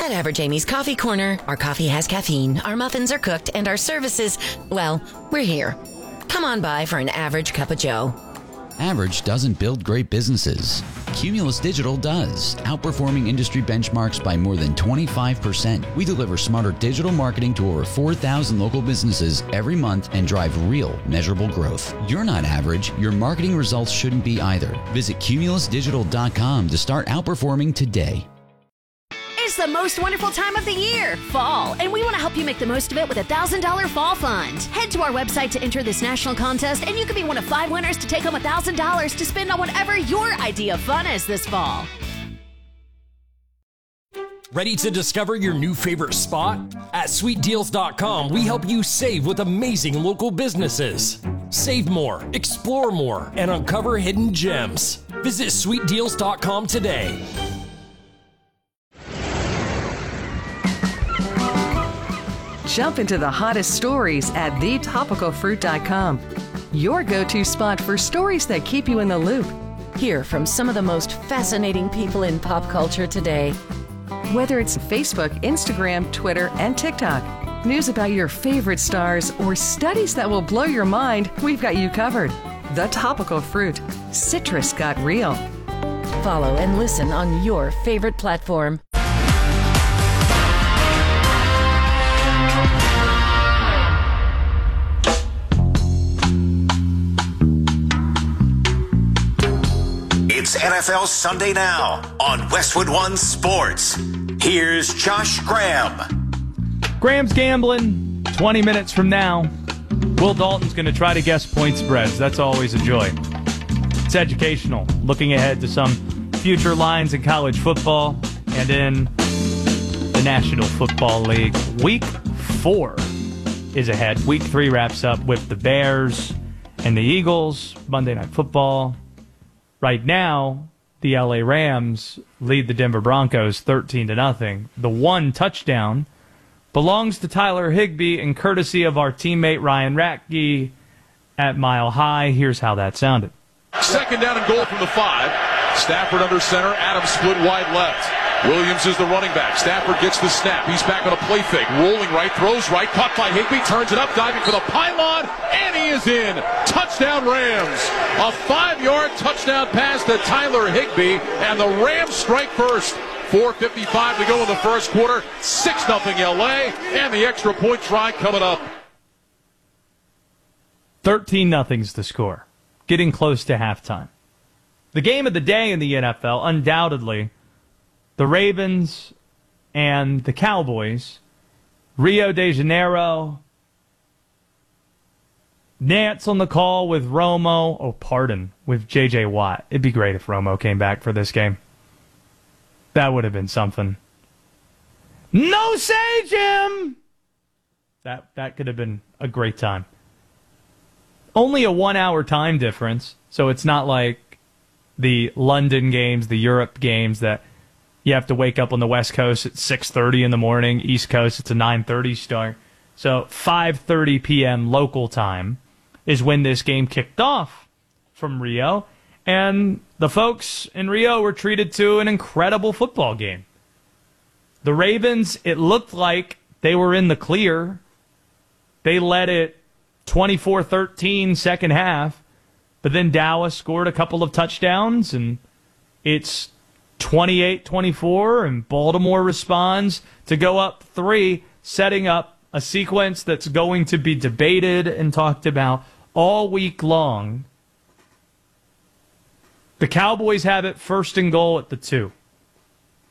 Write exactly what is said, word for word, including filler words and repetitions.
At Average Amy's Coffee Corner, our coffee has caffeine, our muffins are cooked, and our services, well, we're here. Come on by for an average cup of joe. Average doesn't build great businesses. Cumulus Digital does, outperforming industry benchmarks by more than twenty-five percent. We deliver smarter digital marketing to over four thousand local businesses every month and drive real, measurable growth. You're not average. Your marketing results shouldn't be either. Visit cumulus digital dot com to start outperforming today. It's the most wonderful time of the year, fall, and we want to help you make the most of it with a one thousand dollars Fall Fund. Head to our website to enter this national contest, and you could be one of five winners to take home one thousand dollars to spend on whatever your idea of fun is this fall. Ready to discover your new favorite spot? At sweet deals dot com, we help you save with amazing local businesses. Save more, explore more, and uncover hidden gems. Visit sweet deals dot com today. Jump into the hottest stories at the topical fruit dot com. Your go-to spot for stories that keep you in the loop. Hear from some of the most fascinating people in pop culture today. Whether it's Facebook, Instagram, Twitter, and TikTok, news about your favorite stars, or studies that will blow your mind, we've got you covered. The Topical Fruit. Citrus got real. Follow and listen on your favorite platform. It's N F L Sunday Now on Westwood One Sports. Here's Josh Graham. Graham's gambling. twenty minutes from now, Will Dalton's going to try to guess point spreads. That's always a joy. It's educational, looking ahead to some future lines in college football and in the National Football League. Week four is ahead. Week three wraps up with the Bears and the Eagles. Monday Night Football. Right now, the L A Rams lead the Denver Broncos thirteen to nothing. The one touchdown belongs to Tyler Higbee and courtesy of our teammate Ryan Ratke at Mile High. Here's how that sounded. Second down and goal from the five. Stafford under center. Adams split wide left. Williams is the running back. Stafford gets the snap. He's back on a play fake. Rolling right, throws right, caught by Higbee, turns it up, diving for the pylon, and he is in. Touchdown Rams. A five-yard touchdown pass to Tyler Higbee, and the Rams strike first. four fifty-five to go in the first quarter. six nothing L A, and the extra point try coming up. thirteen nothing's the score. Getting close to halftime. The game of the day in the N F L, undoubtedly, the Ravens and the Cowboys. Rio de Janeiro. Nance on the call with Romo. Oh, pardon, with J J Watt. It'd be great if Romo came back for this game. That would have been something. No say, Jim! That, that could have been a great time. Only a one-hour time difference, so it's not like the London games, the Europe games that you have to wake up on the West Coast at six thirty in the morning. East Coast, it's a nine thirty start. So five thirty p.m. local time is when this game kicked off from Rio. And the folks in Rio were treated to an incredible football game. The Ravens, it looked like they were in the clear. They led it twenty-four thirteen second half. But then Dallas scored a couple of touchdowns, and it's twenty-eight twenty-four, and Baltimore responds to go up three, setting up a sequence that's going to be debated and talked about all week long. The Cowboys have it first and goal at the two.